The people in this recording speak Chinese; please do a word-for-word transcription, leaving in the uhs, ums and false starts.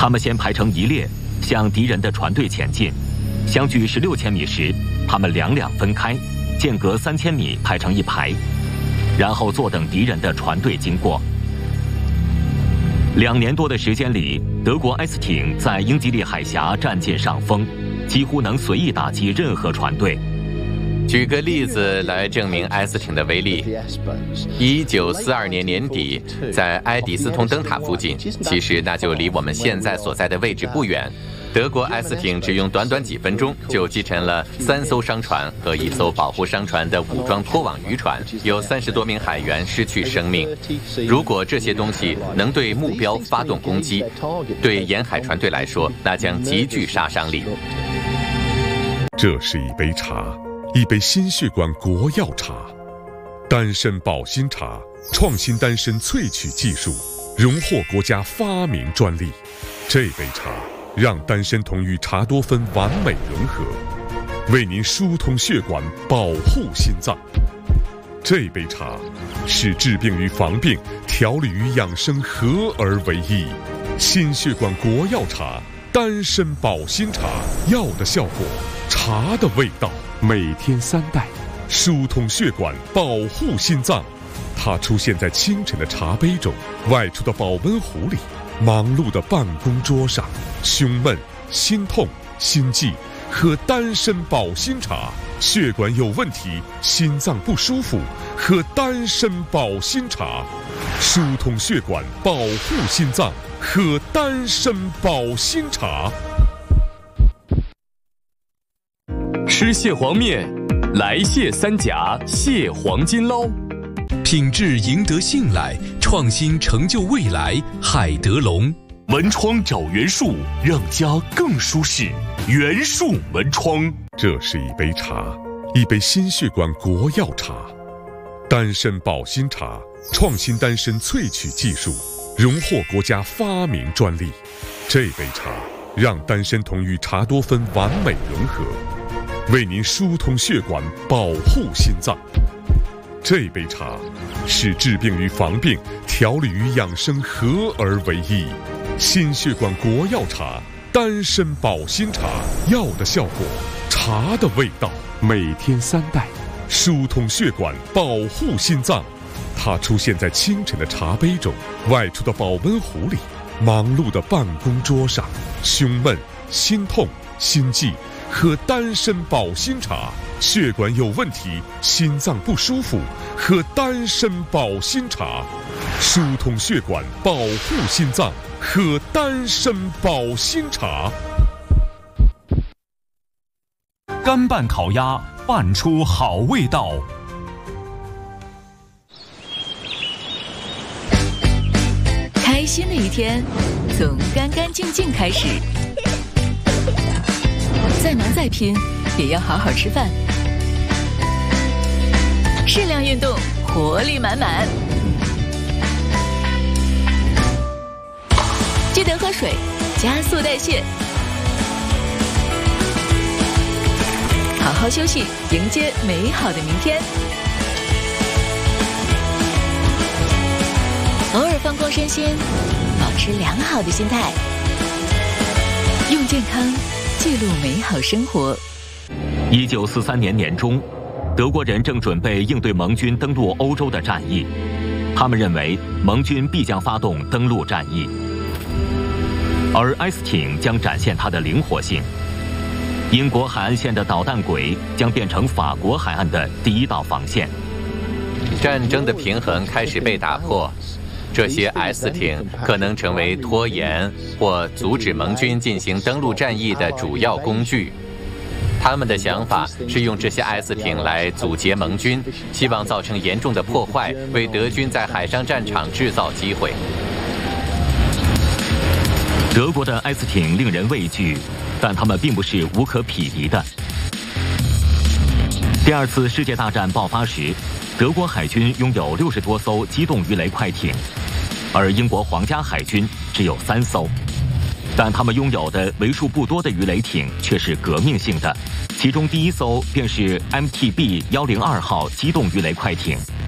他们先排成一列，向敌人的船队前进。相距十六千米时，他们两两分开，间隔三千米排成一排，然后坐等敌人的船队经过。两年多的时间里，德国 S 艇在英吉利海峡占尽上风，几乎能随意打击任何船队。 举个例子来证明 S 艇的威力。一九四二年年底，在埃迪斯通灯塔附近，其实那就离我们现在所在的位置不远。德国 S 艇只用短短几分钟就击沉了三艘商船和一艘保护商船的武装拖网渔船，有三十多名海员失去生命。如果这些东西能对目标发动攻击，对沿海船队来说，那将极具杀伤力。 这是一杯茶，一杯心血管国药茶，丹参保心茶，创新丹参萃取技术，荣获国家发明专利。这杯茶让丹参酮与茶多酚完美融合，为您疏通血管，保护心脏。这杯茶使治病与防病、调理与养生合而为一。心血管国药茶，丹参保心茶，药的效果，茶的味道。每天三袋，疏通血管，保护心脏。它出现在清晨的茶杯中，外出的保温壶里，忙碌的办公桌上。胸闷、心痛、心悸，喝丹参保心茶；血管有问题、心脏不舒服，喝丹参保心茶。疏通血管，保护心脏，喝丹参保心茶。 吃蟹黄面，来蟹三甲蟹黄金捞， 品质赢得信赖，创新成就未来。海德龙门窗找原树，让家更舒适。原树门窗。 这是一杯茶，一杯心血管国药茶，丹参保心茶，创新丹参萃取技术，荣获国家发明专利。这杯茶让丹参酮与茶多酚完美融合，为您疏通血管，保护心脏。这杯茶使治病与防病、调理与养生合而为一。心血管国药茶，丹参保心茶，药的效果，茶的味道。每天三袋，疏通血管，保护心脏。它出现在清晨的茶杯中，外出的保温壶里，忙碌的办公桌上。胸闷、心痛、心悸，喝丹参保心茶；血管有问题、心脏不舒服，喝丹参保心茶。疏通血管，保护心脏，喝丹参保心茶。 干拌烤鸭，拌出好味道。 开心的一天，从干干净净开始。再忙再拼，也要好好吃饭。适量运动，活力满满。记得喝水，加速代谢。好好休息，迎接美好的明天。偶尔放空身心，保持良好的心态，用健康记录美好生活。 一九四三年年中，德国人正准备应对盟军登陆欧洲的战役，他们认为盟军必将发动登陆战役，而 S 艇将展现它的灵活性。英国海岸线的导弹轨将变成法国海岸的第一道防线。 战争的平衡开始被打破，这些 S 艇可能成为拖延或阻止盟军进行登陆战役的主要工具。他们的想法是用这些 S 艇来阻截盟军，希望造成严重的破坏，为德军在海上战场制造机会。 德国的 S 艇令人畏惧，但他们并不是无可匹敌的。第二次世界大战爆发时，德国海军拥有六十多艘机动鱼雷快艇，而英国皇家海军只有三艘。但他们拥有的为数不多的鱼雷艇却是革命性的，其中第一艘便是 M T B 一零二号机动鱼雷快艇，